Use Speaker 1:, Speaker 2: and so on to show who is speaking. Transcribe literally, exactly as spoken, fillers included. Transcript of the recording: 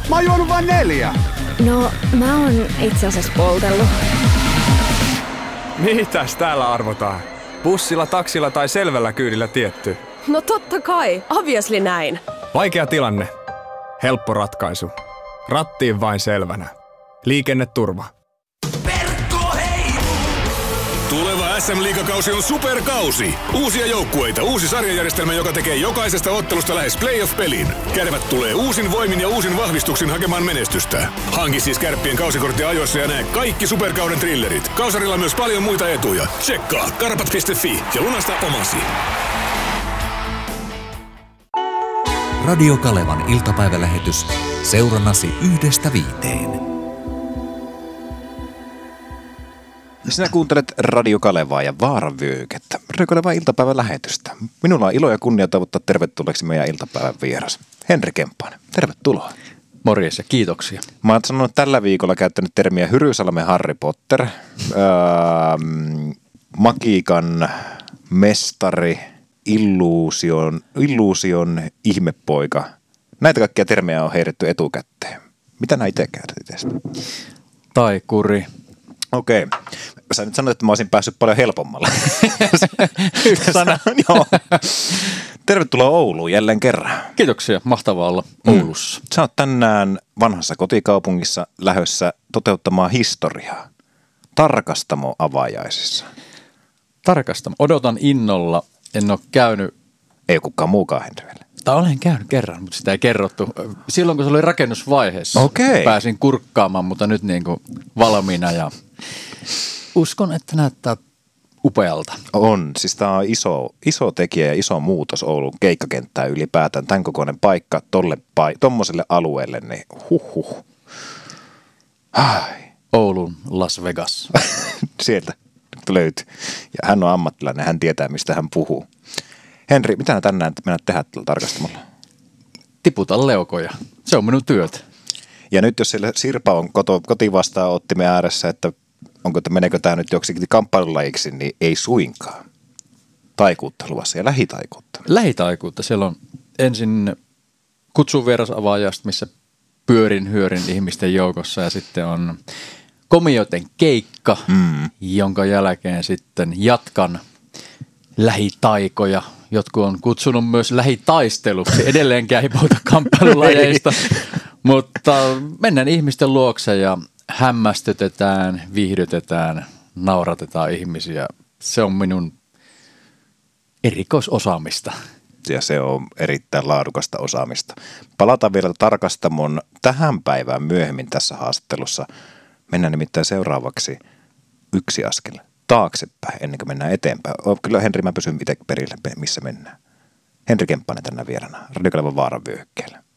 Speaker 1: Mä oon juonut vain neljä.
Speaker 2: No, mä oon itse asiassa poltellut.
Speaker 3: Mitäs täällä arvotaan? Bussilla, taksilla tai selvällä kyydillä tietty?
Speaker 4: No totta kai, obviously näin.
Speaker 3: Vaikea tilanne. Helppo ratkaisu. Rattiin vain selvänä. Liikenneturva.
Speaker 5: Tuleva S M-liigakausi on superkausi. Uusia joukkueita, uusi sarjajärjestelmä, joka tekee jokaisesta ottelusta lähes playoff-pelin. Kärpät tulee uusin voimin ja uusin vahvistuksin hakemaan menestystä. Hanki siis Kärppien kausikortti ajoissa ja näe kaikki superkauden thrillerit. Kausarilla myös paljon muita etuja. Tsekkaa karpat piste fi ja lunasta omasi.
Speaker 6: Radio Kalevan iltapäivälähetys. Seurannasi yhdestä viiteen.
Speaker 7: Sinä kuuntelet Radio Kalevaa ja Vaaranvyöhykettä. Radio Kalevan iltapäivän lähetystä. Minulla on ilo ja kunnia toivottaa tervetulleeksi meidän iltapäivän vieras. Henri Kemppainen, tervetuloa.
Speaker 8: Morjes ja kiitoksia.
Speaker 7: Mä oon sanonut tällä viikolla käyttänyt termiä Hyrysalmen Harry Potter, öö, magiikan mestari, illuusion, illuusion ihmepoika. Näitä kaikkia termejä on heitetty etukäteen. Mitä nää itse käytät itsestä?
Speaker 8: Taikuri.
Speaker 7: Okei. Sä nyt sanoit, että mä olisin päässyt paljon helpommalla.
Speaker 8: Yksi sana.
Speaker 7: Joo. Tervetuloa Ouluun jälleen kerran.
Speaker 8: Kiitoksia. Mahtavaa olla Oulussa.
Speaker 7: Mm. Sä oot tänään vanhassa kotikaupungissa lähdössä toteuttamaan historiaa. Tarkastamo avajaisissa.
Speaker 8: Tarkastamo. Odotan innolla. En ole käynyt.
Speaker 7: Ei ole kukaan muukaan Henri vielä.
Speaker 8: Tai olen käynyt kerran, mutta sitä ei kerrottu. Silloin kun se oli rakennusvaiheessa.
Speaker 7: Okei.
Speaker 8: Pääsin kurkkaamaan, mutta nyt niin kuin valmiina ja uskon, että näyttää upealta.
Speaker 7: On. Siis tää on iso, iso tekijä ja iso muutos Oulun keikkakenttään ylipäätään. Tämän kokoinen paikka tolle pai- tommoselle alueelle, niin huhhuh. Ai.
Speaker 8: Oulun Las Vegas.
Speaker 7: Sieltä löytyy. Ja hän on ammattilainen, hän tietää mistä hän puhuu. Henri, mitä tänään mennään tehdä tällä tarkastamalla?
Speaker 8: Tiputa leukoja. Se on minun työt.
Speaker 7: Ja nyt jos siellä Sirpa on koto, kotivastaanottimen ääressä, että onko, että meneekö tämä nyt joksikin kamppailulajiksi, niin ei suinkaan. Taikuutta luvassa ja lähitaikuutta.
Speaker 8: Lähitaikuutta. Siellä on ensin kutsun vierasavaajasta, missä pyörin hyörin ihmisten joukossa ja sitten on komioiden keikka, mm. jonka jälkeen sitten jatkan lähitaikoja. Jotkut on kutsunut myös lähitaisteluksi. Edelleenkään ei puhuta kamppailulajeista, mutta mennään ihmisten luokse ja hämmästytetään, viihdytetään, nauratetaan ihmisiä. Se on minun erikoisosaamista.
Speaker 7: Ja se on erittäin laadukasta osaamista. Palataan vielä Tarkastamon tähän päivään myöhemmin tässä haastattelussa. Mennään nimittäin seuraavaksi yksi askel taaksepäin ennen kuin mennään eteenpäin. Kyllä Henri, mä pysyn itse perille, missä mennään. Henri Kemppainen tänään vierana Radio Kalevan Vaaranvyöhykkeellä.